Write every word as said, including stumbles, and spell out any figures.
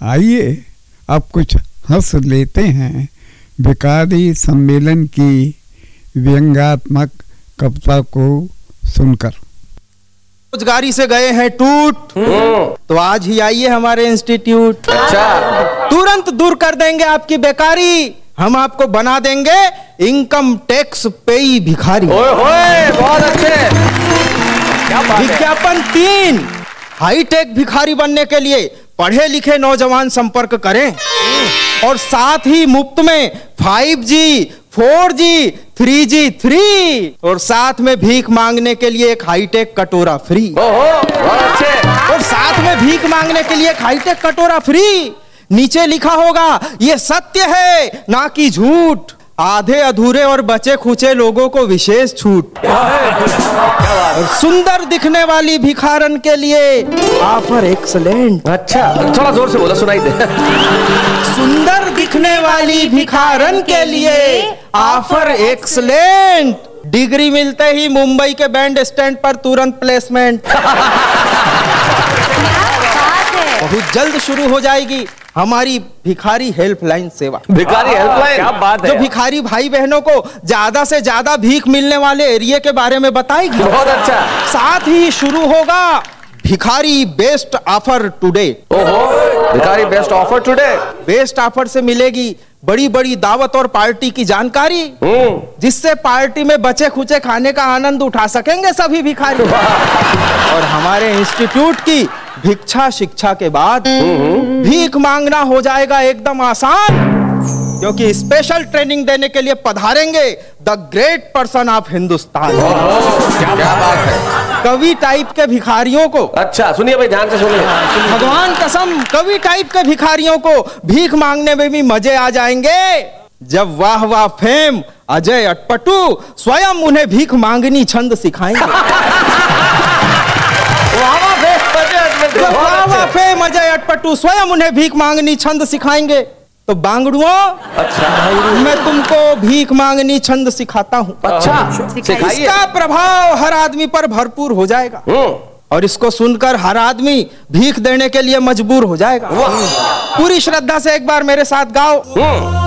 आइए अब कुछ हंस लेते हैं भिखारी सम्मेलन की व्यंग्यात्मक कविता को सुनकर। रोजगारी से गए हैं टूट, तो आज ही आइए हमारे इंस्टीट्यूट। अच्छा, तुरंत दूर कर देंगे आपकी बेकारी, हम आपको बना देंगे इनकम टैक्स पेई भिखारी। ओए होए, बहुत अच्छे। क्या बात है। विज्ञापन तीन, हाईटेक भिखारी बनने के लिए पढ़े लिखे नौजवान संपर्क करें और साथ ही मुफ्त में five G, four G, three G three और साथ में भीख मांगने के लिए एक हाईटेक कटोरा फ्री। ओहो, बहुत अच्छे। और साथ में भीख मांगने के लिए एक हाईटेक कटोरा फ्री। नीचे लिखा होगा ये सत्य है ना कि झूठ, आधे अधूरे और बचे खुचे लोगों को विशेष छूट। और सुंदर दिखने वाली भिखारन के लिए ऑफर एक्सलेंट। अच्छा, थोड़ा जोर से बोला, सुनाई दे। सुंदर दिखने वाली भिखारन के लिए ऑफर एक्सलेंट, डिग्री मिलते ही मुंबई के बैंड स्टैंड पर तुरंत प्लेसमेंट। बहुत जल्द शुरू हो जाएगी हमारी भिखारी हेल्पलाइन सेवा। भिखारी हेल्पलाइन, क्या बात है। जो भिखारी भाई बहनों को ज्यादा से ज्यादा भीख मिलने वाले एरिया के बारे में बताएगी। बहुत अच्छा। साथ ही शुरू होगा भिखारी बेस्ट ऑफर टुडे। ओहो, भिखारी best offer today. Best offer से मिलेगी बड़ी बड़ी दावत और पार्टी की जानकारी, जिससे पार्टी में बचे खुचे खाने का आनंद उठा सकेंगे सभी भिखारी। और हमारे इंस्टीट्यूट की भिक्षा शिक्षा के बाद भीख मांगना हो जाएगा एकदम आसान, क्योंकि स्पेशल ट्रेनिंग देने के लिए पधारेंगे the great person of Hindustan. क्या बात है। कवि टाइप के भिखारियों को, अच्छा सुनिए भाई, ध्यान से सुनिए। भगवान कसम, कवि टाइप के भिखारियों को भीख मांगने में भी मजे आ जाएंगे जब वाह वाह फेम अजय अटपटू स्वयं उन्हें भीख मांगनी छंद सिखाएंगे। वाह वाह फेम अजय अटपटू स्वयं उन्हें भीख मांगनी छंद सिखाएंगे। तो बांगड़ुओं, अच्छा, मैं तुमको भीख मांगनी छंद सिखाता हूँ। अच्छा, सिखाइए। इसका प्रभाव हर आदमी पर भरपूर हो जाएगा और इसको सुनकर हर आदमी भीख देने के लिए मजबूर हो जाएगा। पूरी श्रद्धा से एक बार मेरे साथ गाओ।